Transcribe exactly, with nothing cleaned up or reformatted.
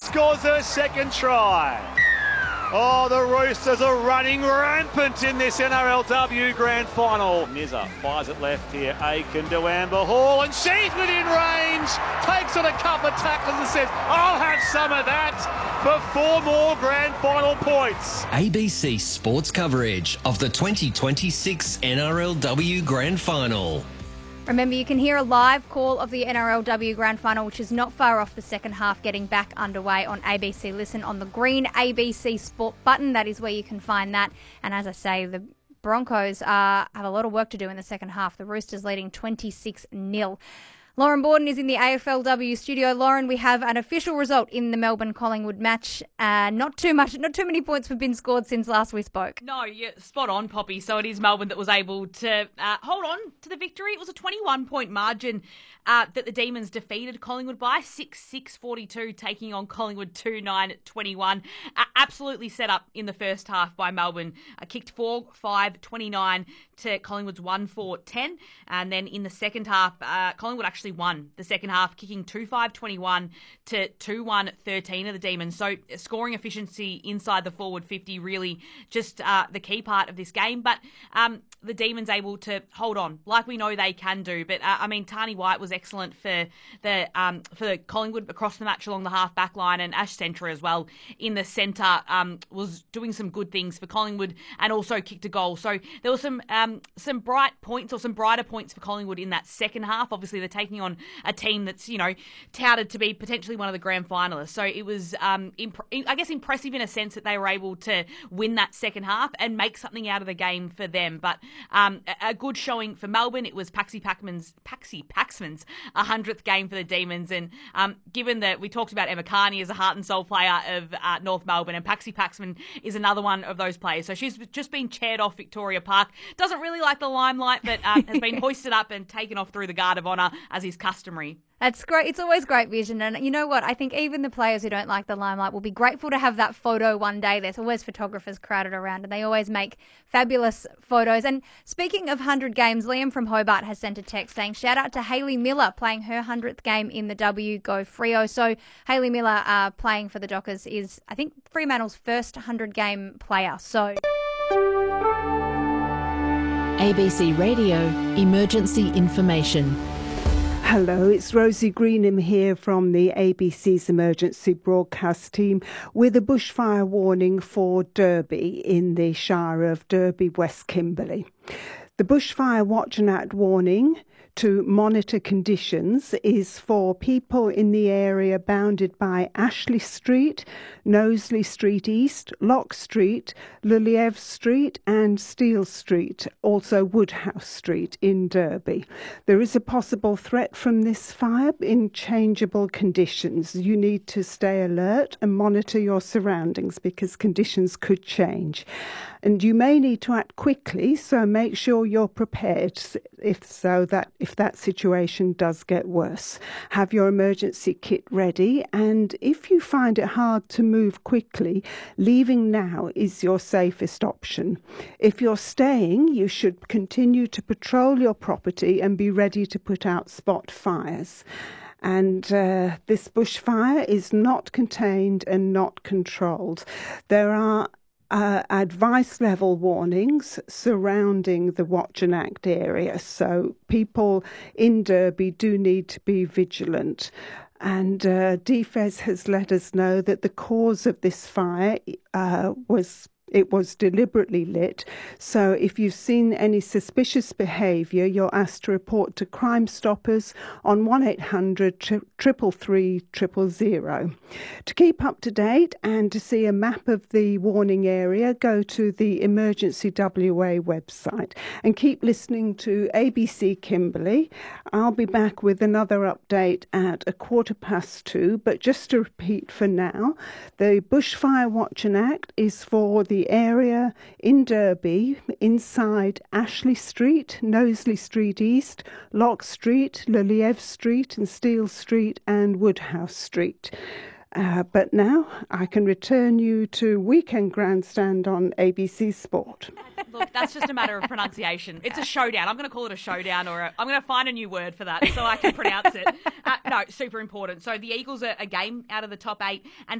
scores her second try. Oh, the Roosters are running rampant in this N R L W Grand Final. Nizza fires it left here. Aiken to Amber Hall, and she's within range. Takes on a couple of tackles and says, I'll have some of that for four more Grand Final points. A B C Sports coverage of the twenty twenty-six N R L W Grand Final. Remember, you can hear a live call of the N R L W Grand Final, which is not far off the second half getting back underway on A B C Listen on the green A B C Sport button. That is where you can find that. And as I say, the Broncos uh, have a lot of work to do in the second half. The Roosters leading twenty-six nil. Lauren Borden is in the A F L W studio. Lauren, we have an official result in the Melbourne-Collingwood match. Uh, not too much, not too many points have been scored since last we spoke. No, you're spot on, Poppy. So it is Melbourne that was able to uh, hold on to the victory. It was a twenty-one point margin uh, that the Demons defeated Collingwood by, six six forty-two, taking on Collingwood two nine twenty-one. Uh, absolutely set up in the first half by Melbourne. Uh, kicked four five twenty-nine to Collingwood's one four ten. And then in the second half, uh, Collingwood actually won the second half, kicking two five twenty-one to two one thirteen of the Demons. So scoring efficiency inside the forward fifty, really just uh, the key part of this game. But um, the Demons able to hold on, like we know they can do. But uh, I mean, Tani White was excellent for the um, for Collingwood across the match along the half back line, and Ash Centra as well in the centre um, was doing some good things for Collingwood and also kicked a goal. So there were some um, some bright points or some brighter points for Collingwood in that second half. Obviously, they're taking on a team that's, you know, touted to be potentially one of the grand finalists. So it was, um, imp- I guess, impressive in a sense that they were able to win that second half and make something out of the game for them. But um, a, a good showing for Melbourne. It was Paxi Paxman's, Paxi Paxman's one hundredth game for the Demons. And um, given that we talked about Emma Carney as a heart and soul player of uh, North Melbourne, and Paxi Paxman is another one of those players. So she's just been chaired off Victoria Park. Doesn't really like the limelight, but uh, has been hoisted up and taken off through the Guard of Honour as is customary. That's great. It's always great vision. And you know what? I think even the players who don't like the limelight will be grateful to have that photo one day. There's always photographers crowded around and they always make fabulous photos. And speaking of one hundred games, Liam from Hobart has sent a text saying, shout out to Hayley Miller playing her one hundredth game in the W. Go Freo. So Hayley Miller uh, playing for the Dockers is, I think, Fremantle's first one hundred game player. So A B C Radio Emergency Information. Hello, it's Rosie Greenham here from the A B C's emergency broadcast team with a bushfire warning for Derby in the Shire of Derby, West Kimberley. The Bushfire Watch and Act warning to monitor conditions is for people in the area bounded by Ashley Street, Knowsley Street East, Lock Street, Luliev Street and Steele Street, also Woodhouse Street in Derby. There is a possible threat from this fire in changeable conditions. You need to stay alert and monitor your surroundings because conditions could change. And you may need to act quickly, so make sure you're prepared if so that if that situation does get worse. Have your emergency kit ready, and if you find it hard to move quickly, leaving now is your safest option. If you're staying, you should continue to patrol your property and be ready to put out spot fires. And uh, this bushfire is not contained and not controlled. There are Uh, advice level warnings surrounding the Watch and Act area. So people in Derby do need to be vigilant. And uh, D F E S has let us know that the cause of this fire uh, was It was deliberately lit. So if you've seen any suspicious behaviour, you're asked to report to Crime Stoppers on one eight hundred, three three three, zero zero. To keep up to date and to see a map of the warning area, go to the Emergency W A website and keep listening to A B C Kimberley. I'll be back with another update at a quarter past two, but just to repeat for now, the Bushfire Watch and Act is for the area in Derby inside Ashley Street, Knowsley Street East, Lock Street, Luliev Street and Steele Street and Woodhouse Street. Uh, but now I can return you to Weekend Grandstand on A B C Sport. Look, that's just a matter of pronunciation. It's a showdown. I'm going to call it a showdown, or a, I'm going to find a new word for that so I can pronounce it. Uh, no, super important. So the Eagles are a game out of the top eight and